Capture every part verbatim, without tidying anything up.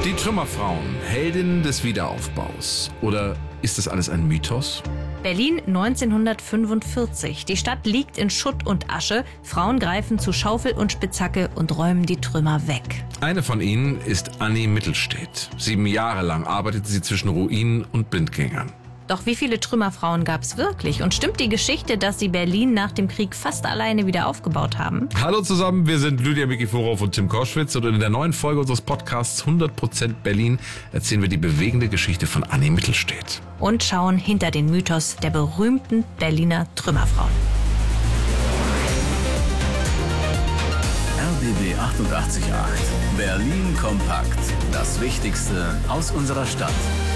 Die Trümmerfrauen, Heldinnen des Wiederaufbaus. Oder ist das alles ein Mythos? Berlin neunzehnhundertfünfundvierzig. Die Stadt liegt in Schutt und Asche. Frauen greifen zu Schaufel und Spitzhacke und räumen die Trümmer weg. Eine von ihnen ist Annie Mittelstedt. Sieben Jahre lang arbeitete sie zwischen Ruinen und Blindgängern. Doch wie viele Trümmerfrauen gab es wirklich? Und stimmt die Geschichte, dass sie Berlin nach dem Krieg fast alleine wieder aufgebaut haben? Hallo zusammen, wir sind Lydia Mikiforov und Tim Koschwitz und in der neuen Folge unseres Podcasts hundert Prozent Berlin erzählen wir die bewegende Geschichte von Annie Mittelstedt. Und schauen hinter den Mythos der berühmten Berliner Trümmerfrauen. R B B achtundachtzig Komma acht. Berlin kompakt. Das Wichtigste aus unserer Stadt.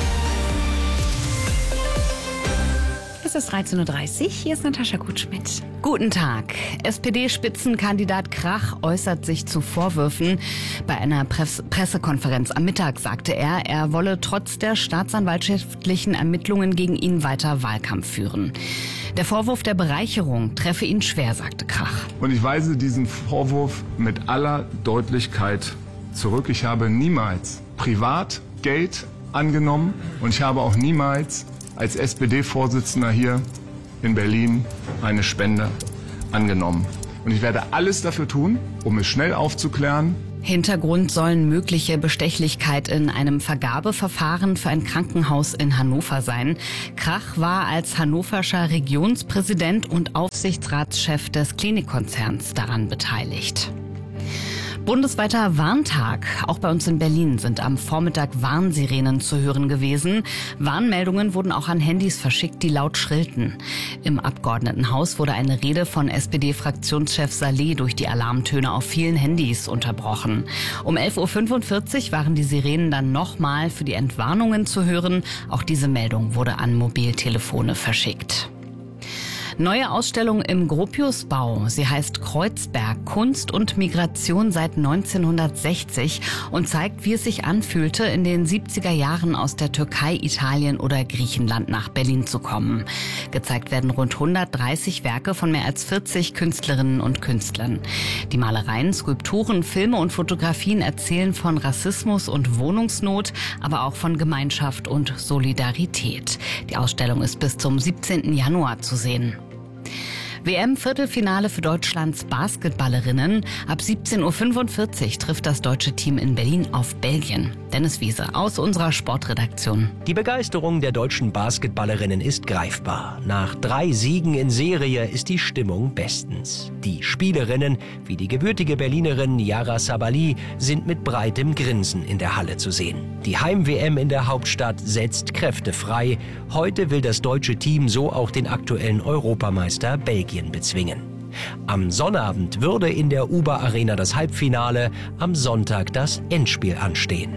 Es ist dreizehn Uhr dreißig, hier ist Natascha Kutschmidt. Guten Tag. S P D-Spitzenkandidat Krach äußert sich zu Vorwürfen. Bei einer Press- Pressekonferenz am Mittag sagte er, er wolle trotz der staatsanwaltschaftlichen Ermittlungen gegen ihn weiter Wahlkampf führen. Der Vorwurf der Bereicherung treffe ihn schwer, sagte Krach. Und ich weise diesen Vorwurf mit aller Deutlichkeit zurück. Ich habe niemals privat Geld angenommen und ich habe auch niemals als S P D-Vorsitzender hier in Berlin eine Spende angenommen. Und ich werde alles dafür tun, um es schnell aufzuklären. Hintergrund sollen mögliche Bestechlichkeit in einem Vergabeverfahren für ein Krankenhaus in Hannover sein. Krach war als hannoverscher Regionspräsident und Aufsichtsratschef des Klinikkonzerns daran beteiligt. Bundesweiter Warntag. Auch bei uns in Berlin sind am Vormittag Warnsirenen zu hören gewesen. Warnmeldungen wurden auch an Handys verschickt, die laut schrillten. Im Abgeordnetenhaus wurde eine Rede von S P D-Fraktionschef Saleh durch die Alarmtöne auf vielen Handys unterbrochen. Um elf Uhr fünfundvierzig waren die Sirenen dann nochmal für die Entwarnungen zu hören. Auch diese Meldung wurde an Mobiltelefone verschickt. Neue Ausstellung im Gropiusbau. Sie heißt Kreuzberg, Kunst und Migration seit neunzehnhundertsechzig und zeigt, wie es sich anfühlte, in den siebziger Jahren aus der Türkei, Italien oder Griechenland nach Berlin zu kommen. Gezeigt werden rund hundertdreißig Werke von mehr als vierzig Künstlerinnen und Künstlern. Die Malereien, Skulpturen, Filme und Fotografien erzählen von Rassismus und Wohnungsnot, aber auch von Gemeinschaft und Solidarität. Die Ausstellung ist bis zum siebzehnten Januar zu sehen. W M-Viertelfinale für Deutschlands Basketballerinnen. Ab siebzehn Uhr fünfundvierzig trifft das deutsche Team in Berlin auf Belgien. Dennis Wiese aus unserer Sportredaktion. Die Begeisterung der deutschen Basketballerinnen ist greifbar. Nach drei Siegen in Serie ist die Stimmung bestens. Die Spielerinnen, wie die gebürtige Berlinerin Yara Sabali, sind mit breitem Grinsen in der Halle zu sehen. Die Heim-W M in der Hauptstadt setzt Kräfte frei. Heute will das deutsche Team so auch den aktuellen Europameister Belgien bezwingen. Am Sonnabend würde in der Uber Arena das Halbfinale, am Sonntag das Endspiel anstehen.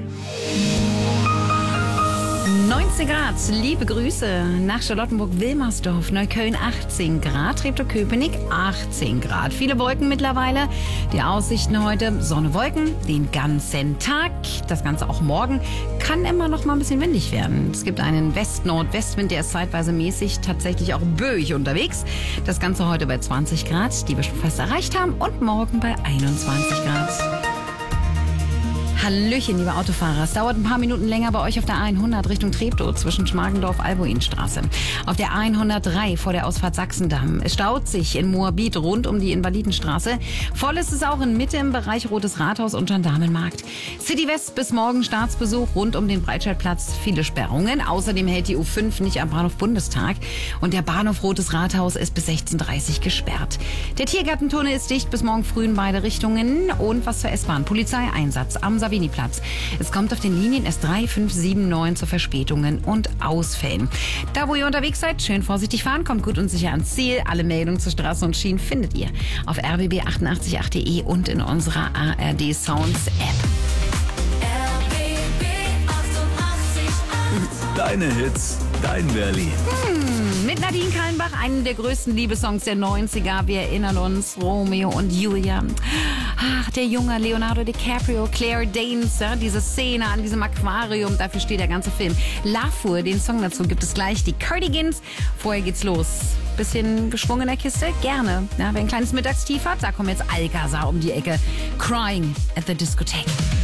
neunzehn Grad, liebe Grüße nach Charlottenburg-Wilmersdorf, Neukölln achtzehn Grad, Treptow-Köpenick achtzehn Grad. Viele Wolken mittlerweile, die Aussichten heute, Sonne, Wolken, den ganzen Tag, das Ganze auch morgen, kann immer noch mal ein bisschen windig werden. Es gibt einen West-Nordwestwind, der ist zeitweise mäßig, tatsächlich auch böig unterwegs. Das Ganze heute bei zwanzig Grad, die wir schon fast erreicht haben, und morgen bei einundzwanzig Grad. Hallöchen, liebe Autofahrer. Es dauert ein paar Minuten länger bei euch auf der hundert Richtung Treptow zwischen Schmargendorf-Albuinstraße. Auf der hundertdrei vor der Ausfahrt Sachsendamm. Es staut sich in Moabit rund um die Invalidenstraße. Voll ist es auch in Mitte im Bereich Rotes Rathaus und Gendarmenmarkt. City West bis morgen Staatsbesuch rund um den Breitscheidplatz. Viele Sperrungen. Außerdem hält die U fünf nicht am Bahnhof Bundestag. Und der Bahnhof Rotes Rathaus ist bis sechzehn Uhr dreißig gesperrt. Der Tiergartentunnel ist dicht bis morgen früh in beide Richtungen. Und was zur S-Bahn. Polizeieinsatz am Savini-Platz. Es kommt auf den Linien S drei, fünf, sieben, neun zu Verspätungen und Ausfällen. Da, wo ihr unterwegs seid, schön vorsichtig fahren, kommt gut und sicher ans Ziel. Alle Meldungen zu Straßen und Schienen findet ihr auf r b b achtundachtzig Komma acht punkt de und in unserer A R D Sounds App. Deine Hits, dein Berlin. Hm, mit Nadine Kallenbach, einem der größten Liebessongs der neunziger. Wir erinnern uns, Romeo und Julia. Ach, der junge Leonardo DiCaprio, Claire Danes, ja, diese Szene an diesem Aquarium, dafür steht der ganze Film. Lafur, den Song dazu gibt es gleich, die Cardigans. Vorher geht's los. Bisschen geschwungen in der Kiste? Gerne. Ja, wer ein kleines Mittagstief hat, da kommt jetzt Alcazar um die Ecke. Crying at the Discotheque.